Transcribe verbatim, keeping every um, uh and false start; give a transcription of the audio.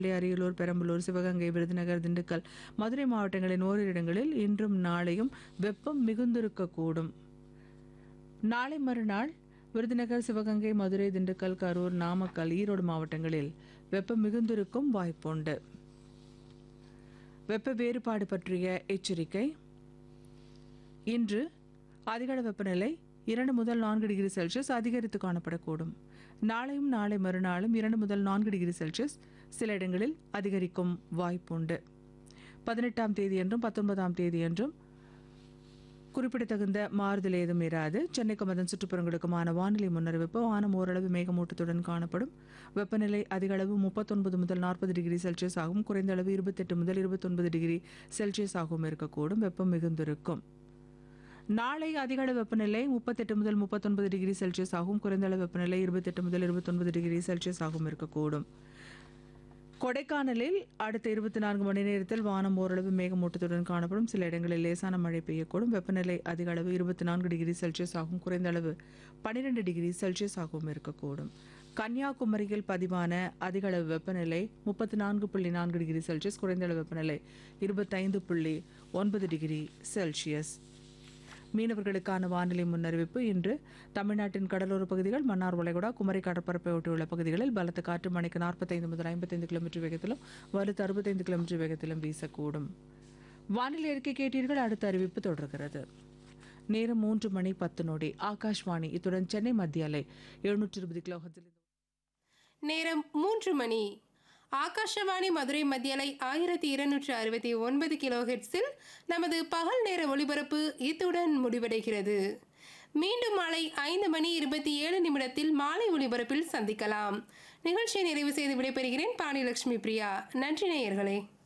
அரியலூர், பெரம்பலூர், சிவகங்கை, விருதுநகர், திண்டுக்கல், மதுரை மாவட்டங்களின் ஓரிரு இடங்களில் இன்றும் நாளையும் வெப்பம் மிகுந்திருக்கக்கூடும். நாளை மறுநாள் விருதுநகர், சிவகங்கை, மதுரை, திண்டுக்கல், கரூர், நாமக்கல், ஈரோடு மாவட்டங்களில் வெப்பம் மிகுந்திருக்கும் வாய்ப்புண்டு. வெப்ப வேறுபாடு பற்றிய எச்சரிக்கை. இன்று அதிகள வெப்பநிலை இரண்டு முதல் நான்கு டிகிரி செல்சியஸ் அதிகரித்து காணப்படக்கூடும். நாளையும் நாளை மறுநாளும் இரண்டு முதல் நான்கு டிகிரி செல்சியஸ் சில இடங்களில் அதிகரிக்கும் வாய்ப்புண்டு. பதினெட்டாம் தேதியன்றும் பத்தொன்பதாம் தேதியன்றும் குறிப்பிடத்தகுந்த மாறுதல் ஏதும் இராது. சென்னைக்கும் அதன் சுற்றுப்புறங்களுக்குமான வானிலை முன்னறிவிப்பு. வானம் ஓரளவு மேகமூட்டத்துடன் காணப்படும். வெப்பநிலை அதிகளவு முப்பத்தொன்பது முதல் நாற்பது டிகிரி செல்சியஸ் ஆகும். குறைந்த அளவு இருபத்தெட்டு முதல் இருபத்தொன்பது டிகிரி செல்சியஸ் ஆகவும் இருக்கக்கூடும். வெப்பம் மிகுந்திருக்கும். நாளை அதிகளவு வெப்பநிலை முப்பத்தெட்டு முதல் முப்பத்தொன்பது டிகிரி செல்சியஸ் ஆகும். குறைந்த அளவு வெப்பநிலை இருபத்தெட்டு முதல் இருபத்தொன்பது டிகிரி செல்சியஸ் ஆகவும் இருக்கக்கூடும். கொடைக்கானலில் அடுத்த இருபத்தி நான்கு மணி நேரத்தில் வானம் ஓரளவு மேகமூட்டத்துடன் காணப்படும். சில இடங்களில் லேசான மழை பெய்யக்கூடும். வெப்பநிலை அதிக அளவு இருபத்தி நான்கு டிகிரி செல்சியஸ் ஆகும். குறைந்த அளவு பன்னிரெண்டு டிகிரி செல்சியஸ் ஆகவும் இருக்கக்கூடும். கன்னியாகுமரியில் பதிவான அதிக அளவு வெப்பநிலை முப்பத்தி நான்கு புள்ளி நான்கு டிகிரி செல்சியஸ். குறைந்த அளவு வெப்பநிலை இருபத்தைந்து புள்ளி ஒன்பது டிகிரி செல்சியஸ். மீனவர்களுக்கான வானிலை முன்னறிவிப்பு. இன்று தமிழ்நாட்டின் கடலோர பகுதிகள், மன்னார் வளைகுடா, குமரி கடற்பரப்பை ஒட்டியுள்ள பகுதிகளில் பலத்த காற்று மணிக்கு நாற்பத்தைந்து முதல் ஐம்பத்தைந்து கிலோமீட்டர் வேகத்திலும் வலுத்து அறுபத்தைந்து கிலோமீட்டர் வேகத்திலும் வீசக்கூடும். வானிலை அறிக்கை கேட்டீர்கள். அடுத்த அறிவிப்பு தொடர்கிறது. நேரம் மூன்று மணி பத்து நொடி. ஆகாஷ்வாணி. இத்துடன் சென்னை மத்திய அலை எழுநூற்று இருபது கிலோ ஹெர்ட்ஸில் நேரம் மூன்று மணி. ஆகாஷவாணி மதுரை மத்தியலை ஆயிரத்தி இருநூற்று அறுபத்தி ஒன்பது கிலோ ஹெர்ட்ஸில் நமது பகல் நேர ஒளிபரப்பு இத்துடன் முடிவடைகிறது. மீண்டும் மாலை ஐந்து மணி இருபத்தி ஏழு நிமிடத்தில் மாலை ஒளிபரப்பில் சந்திக்கலாம். நிகழ்ச்சியை நிறைவு செய்து விடைபெறுகிறேன். பாணிலட்சுமி பிரியா. நன்றி நேயர்களே.